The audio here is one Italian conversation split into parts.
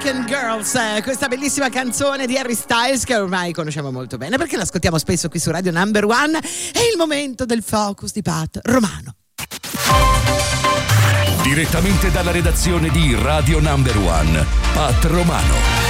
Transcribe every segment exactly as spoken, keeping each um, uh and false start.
American Girls, questa bellissima canzone di Harry Styles che ormai conosciamo molto bene perché l'ascoltiamo spesso qui su Radio Number One. È il momento del focus di Pat Romano. Direttamente dalla redazione di Radio Number One, Pat Romano.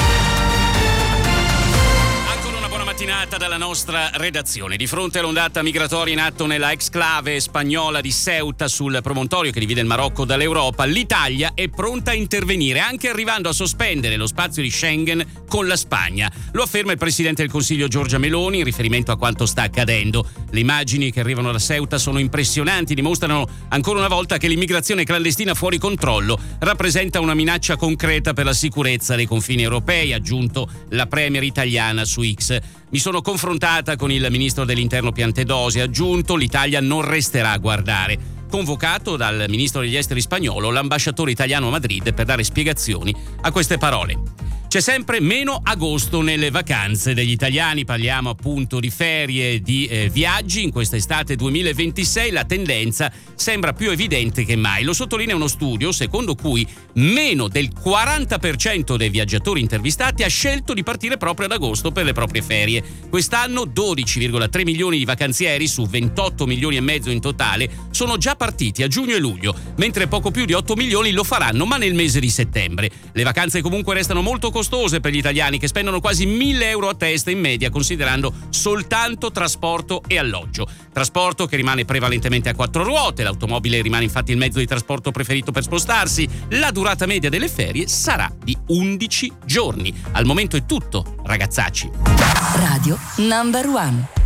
Mattinata dalla nostra redazione. Di fronte all'ondata migratoria in atto nella exclave spagnola di Ceuta sul promontorio che divide il Marocco dall'Europa, l'Italia è pronta a intervenire, anche arrivando a sospendere lo spazio di Schengen con la Spagna. Lo afferma il presidente del Consiglio Giorgia Meloni in riferimento a quanto sta accadendo. Le immagini che arrivano da Ceuta sono impressionanti, dimostrano ancora una volta che l'immigrazione clandestina fuori controllo rappresenta una minaccia concreta per la sicurezza dei confini europei, ha aggiunto la premier italiana su X. Mi sono confrontata con il ministro dell'Interno Piantedosi, ha aggiunto l'Italia non resterà a guardare. Convocato dal ministro degli esteri spagnolo, l'ambasciatore italiano a Madrid per dare spiegazioni a queste parole. C'è sempre meno agosto nelle vacanze degli italiani, parliamo appunto di ferie, di eh, viaggi. In quest'estate duemilaventisei la tendenza sembra più evidente che mai. Lo sottolinea uno studio secondo cui meno del quaranta per cento dei viaggiatori intervistati ha scelto di partire proprio ad agosto per le proprie ferie. Quest'anno dodici virgola tre milioni di vacanzieri su ventotto milioni e mezzo in totale sono già partiti a giugno e luglio, mentre poco più di otto milioni lo faranno ma nel mese di settembre. Le vacanze comunque restano molto costose per gli italiani che spendono quasi mille euro a testa in media, considerando soltanto trasporto e alloggio. Trasporto che rimane prevalentemente a quattro ruote, l'automobile rimane infatti il mezzo di trasporto preferito per spostarsi. La durata media delle ferie sarà di undici giorni. Al momento è tutto, ragazzacci. Radio Number One.